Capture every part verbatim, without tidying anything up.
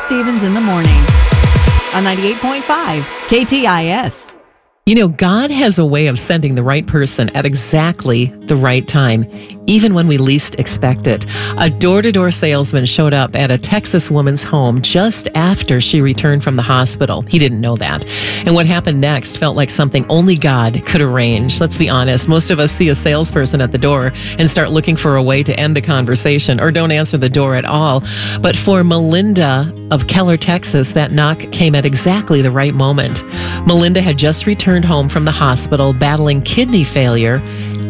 Stevens in the morning on ninety-eight point five K T I S. You know, God has a way of sending the right person at exactly the right time, even when we least expect it. A door-to-door salesman showed up at a Texas woman's home just after she returned from the hospital. He didn't know that. And what happened next felt like something only God could arrange. Let's be honest, most of us see a salesperson at the door and start looking for a way to end the conversation or don't answer the door at all. But for Melinda of Keller, Texas, that knock came at exactly the right moment. Melinda had just returned home from the hospital battling kidney failure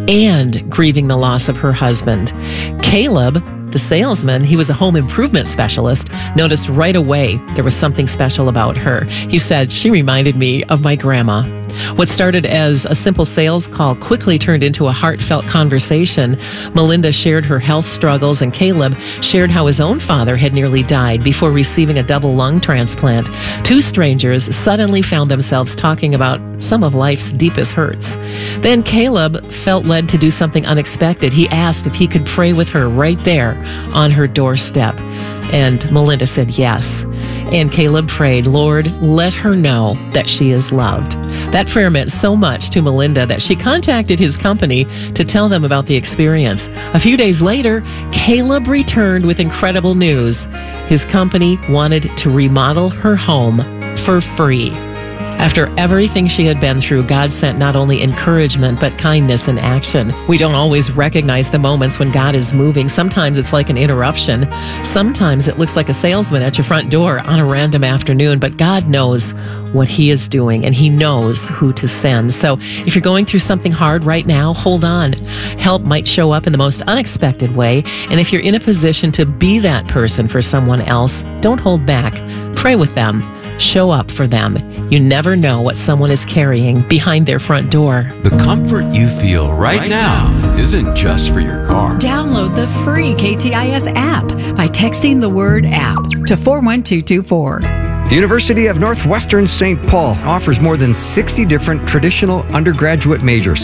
and grieving the loss of her husband. Caleb, the salesman, he was a home improvement specialist, noticed right away there was something special about her. He said, "She reminded me of my grandma." What started as a simple sales call quickly turned into a heartfelt conversation. Melinda shared her health struggles, and Caleb shared how his own father had nearly died before receiving a double lung transplant. Two strangers suddenly found themselves talking about some of life's deepest hurts. Then Caleb felt led to do something unexpected. He asked if he could pray with her right there on her doorstep. And Melinda said yes. And Caleb prayed, "Lord, let her know that she is loved." That prayer meant so much to Melinda that she contacted his company to tell them about the experience. A few days later, Caleb returned with incredible news. His company wanted to remodel her home for free. After everything she had been through, God sent not only encouragement, but kindness in action. We don't always recognize the moments when God is moving. Sometimes it's like an interruption. Sometimes it looks like a salesman at your front door on a random afternoon, but God knows what He is doing, and He knows who to send. So if you're going through something hard right now, hold on. Help might show up in the most unexpected way, and if you're in a position to be that person for someone else, don't hold back. Pray with them. Show up for them. You never know what someone is carrying behind their front door. The comfort you feel right, right now isn't just for your car. Download the free K T I S app by texting the word app to four one two two four. The University of Northwestern Saint Paul offers more than sixty different traditional undergraduate majors.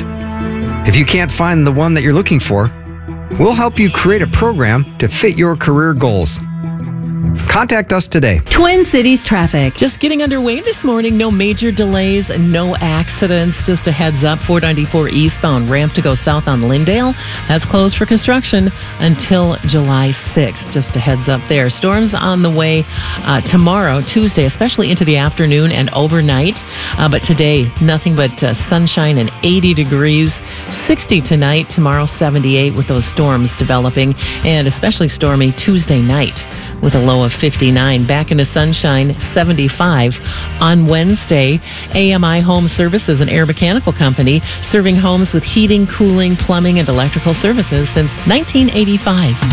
If you can't find the one that you're looking for, we'll help you create a program to fit your career goals. Contact us today. Twin Cities traffic. Just getting underway this morning. No major delays, no accidents. Just a heads up, four ninety-four eastbound ramp to go south on Lindale. That's closed for construction until July sixth. Just a heads up there. Storms on the way uh, tomorrow, Tuesday, especially into the afternoon and overnight. Uh, but today, nothing but uh, sunshine and eighty degrees. sixty tonight, tomorrow seventy-eight with those storms developing, and especially stormy Tuesday night with a low of fifty-nine. Back in the sunshine, seventy-five on Wednesday. A M I Home Services, an air mechanical company serving homes with heating, cooling, plumbing, and electrical services since nineteen eighty-five.